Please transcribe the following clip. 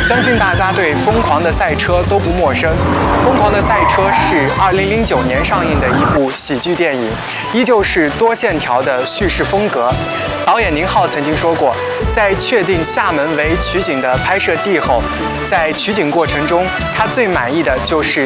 相信大家对《疯狂的赛车》都不陌生，《疯狂的赛车》是2009年上映的一部喜剧电影，依旧是多线条的叙事风格。导演宁浩曾经说过，在确定厦门为取景的拍摄地后，在取景过程中，他最满意的就是